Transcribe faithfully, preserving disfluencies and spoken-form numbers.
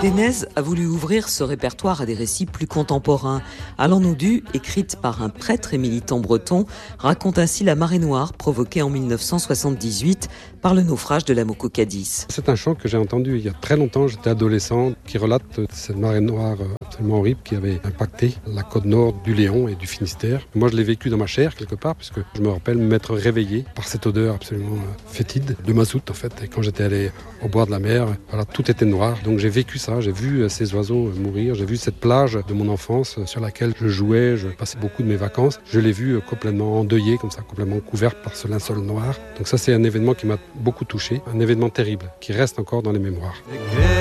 Desnaises a voulu ouvrir ce répertoire à des récits plus contemporains. Allons-nous du, écrite par un prêtre et militant breton, raconte ainsi la marée noire provoquée en mille neuf cent soixante-dix-huit par le naufrage de la Moko Cadiz. C'est un chant que j'ai entendu il y a très longtemps, j'étais adolescent, qui relate cette marée noire absolument horrible qui avait impacté la côte nord du Léon et du Finistère. Moi je l'ai vécu dans ma chair quelque part, puisque je me rappelle m'être réveillé par cette odeur absolument fétide de mazout en fait. Et quand j'étais allé au bord de la mer, voilà, tout était noir, donc j'ai vécu ça. J'ai vu ces oiseaux mourir, j'ai vu cette plage de mon enfance sur laquelle je jouais, je passais beaucoup de mes vacances. Je l'ai vue complètement endeuillée, comme ça, complètement couverte par ce linceul noir. Donc ça, c'est un événement qui m'a beaucoup touché, un événement terrible, qui reste encore dans les mémoires.